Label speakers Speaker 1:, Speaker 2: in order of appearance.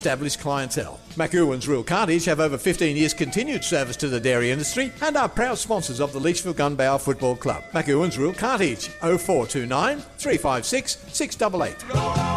Speaker 1: established clientele. McEwen's Rural Cartage have over 15 years continued service to the dairy industry and are proud sponsors of the Leachville Gunbower Football Club. McEwen's Rural Cartage, 0429 356 688.